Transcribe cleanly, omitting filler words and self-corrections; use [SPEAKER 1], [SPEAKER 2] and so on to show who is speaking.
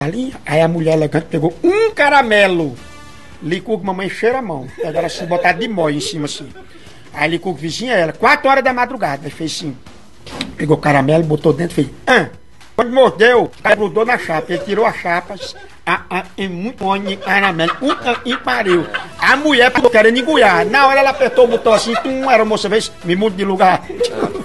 [SPEAKER 1] ali, aí a mulher elegante pegou um caramelo. Licou que mamãe cheira a mão. Pegaram assim, botaram de molho em cima assim. Aí licou que vizinha ela, 4 horas da madrugada. Aí fez assim. Pegou o caramelo, botou dentro e fez. Quando mordeu, grudou na chapa. Ele tirou a chapa. Em muito óleo de caramelo. E pariu. A mulher ficou querendo engolhar. Na hora ela apertou o botão assim, era a moça, vez, me muda de lugar.